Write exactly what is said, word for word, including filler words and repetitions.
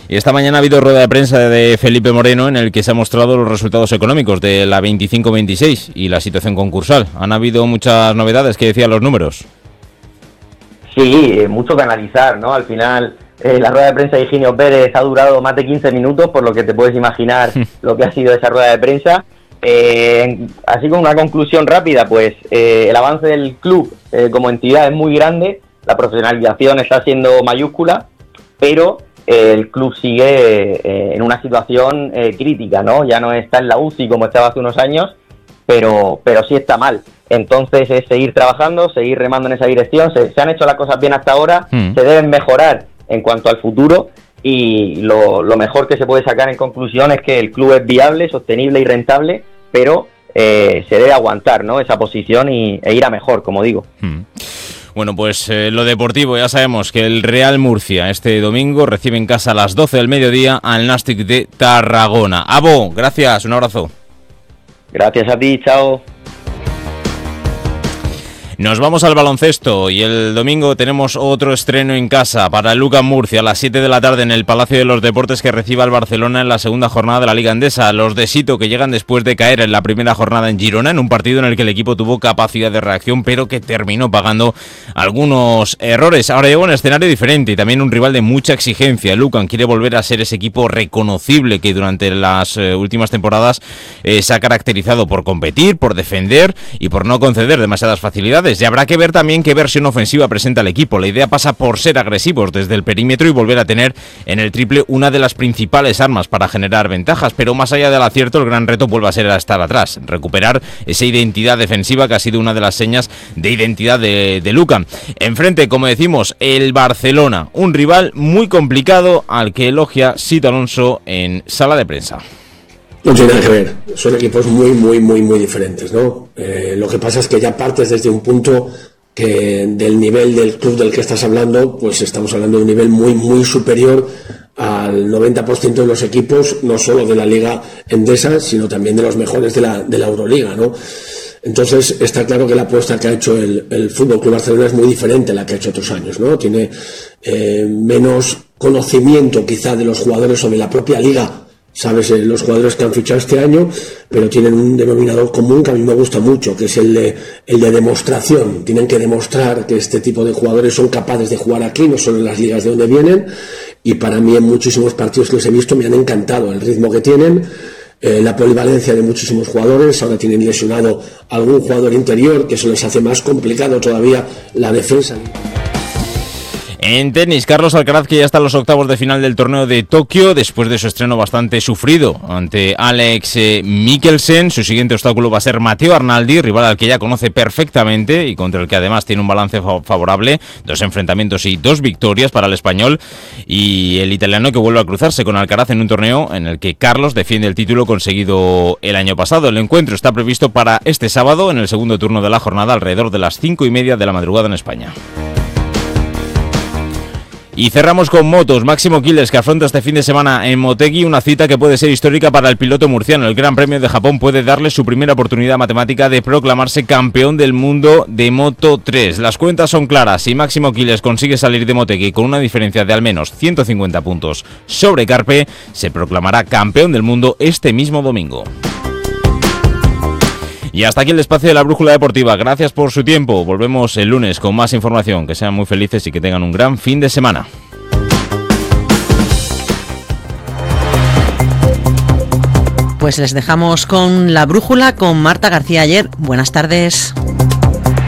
Y esta mañana ha habido rueda de prensa de Felipe Moreno en el que se han mostrado los resultados económicos de la veinticinco veintiséis y la situación concursal. ¿Han habido muchas novedades? ¿Qué decían los números? Sí, mucho que analizar, ¿no? Al final, eh, la rueda de prensa de Higinio Pérez ha durado más de quince minutos, por lo que te puedes imaginar lo que ha sido esa rueda de prensa. Eh, así como una conclusión rápida, pues eh, el avance del club eh, como entidad es muy grande, la profesionalización está siendo mayúscula, pero eh, el club sigue eh, en una situación eh, crítica, ¿no? Ya no está en la U C I como estaba hace unos años, pero pero sí está mal. Entonces es seguir trabajando, seguir remando en esa dirección. Se, se han hecho las cosas bien hasta ahora, mm. se deben mejorar en cuanto al futuro, y lo, lo mejor que se puede sacar en conclusión es que el club es viable, sostenible y rentable, pero eh, se debe aguantar, ¿no?, esa posición y, e ir a mejor, como digo. Mm. Bueno, pues eh, lo deportivo, ya sabemos que el Real Murcia este domingo recibe en casa a las doce del mediodía al Nàstic de Tarragona. Abo, gracias, un abrazo. Gracias a ti, chao. Nos vamos al baloncesto y el domingo tenemos otro estreno en casa para el UCAM Murcia a las siete de la tarde en el Palacio de los Deportes, que reciba al Barcelona en la segunda jornada de la Liga Endesa. Los de Sito, que llegan después de caer en la primera jornada en Girona, en un partido en el que el equipo tuvo capacidad de reacción, pero que terminó pagando algunos errores. Ahora llega un escenario diferente y también un rival de mucha exigencia. El UCAM quiere volver a ser ese equipo reconocible que durante las eh, últimas temporadas eh, se ha caracterizado por competir, por defender y por no conceder demasiadas facilidades. Y habrá que ver también qué versión ofensiva presenta el equipo. La idea pasa por ser agresivos desde el perímetro y volver a tener en el triple una de las principales armas para generar ventajas, pero más allá del acierto, el gran reto vuelve a ser a estar atrás, recuperar esa identidad defensiva que ha sido una de las señas de identidad de, de UCAM. Enfrente, como decimos, el Barcelona, un rival muy complicado al que elogia Sito Alonso en sala de prensa. No tiene nada que ver, son equipos muy, muy, muy, muy diferentes, ¿no? Eh, lo que pasa es que ya partes desde un punto que del nivel del club del que estás hablando, pues estamos hablando de un nivel muy, muy superior al noventa por ciento de los equipos, no solo de la Liga Endesa, sino también de los mejores de la, de la Euroliga, ¿no? Entonces está claro que la apuesta que ha hecho el, el Fútbol Club Barcelona es muy diferente a la que ha hecho otros años, ¿no? Tiene eh, menos conocimiento quizá de los jugadores o de la propia liga, sabes, eh, los jugadores que han fichado este año, pero tienen un denominador común que a mí me gusta mucho, que es el de, el de demostración. Tienen que demostrar que este tipo de jugadores son capaces de jugar aquí, no solo en las ligas de donde vienen, y para mí en muchísimos partidos que los he visto me han encantado el ritmo que tienen, eh, la polivalencia de muchísimos jugadores. Ahora tienen lesionado algún jugador interior, que eso les hace más complicado todavía la defensa. En tenis, Carlos Alcaraz, que ya está en los octavos de final del torneo de Tokio, después de su estreno bastante sufrido ante Alex eh, Mikkelsen. Su siguiente obstáculo va a ser Matteo Arnaldi, rival al que ya conoce perfectamente y contra el que además tiene un balance favorable. Dos enfrentamientos y dos victorias para el español y el italiano, que vuelve a cruzarse con Alcaraz en un torneo en el que Carlos defiende el título conseguido el año pasado. El encuentro está previsto para este sábado en el segundo turno de la jornada, alrededor de las cinco y media de la madrugada en España. Y cerramos con motos. Máximo Quiles, que afronta este fin de semana en Motegi una cita que puede ser histórica para el piloto murciano. El Gran Premio de Japón puede darle su primera oportunidad matemática de proclamarse campeón del mundo de Moto tres. Las cuentas son claras. Si Máximo Quiles consigue salir de Motegi con una diferencia de al menos ciento cincuenta puntos sobre Carpe, se proclamará campeón del mundo este mismo domingo. Y hasta aquí el espacio de la Brújula Deportiva. Gracias por su tiempo. Volvemos el lunes con más información. Que sean muy felices y que tengan un gran fin de semana. Pues les dejamos con la Brújula con Marta García Ayer. Buenas tardes.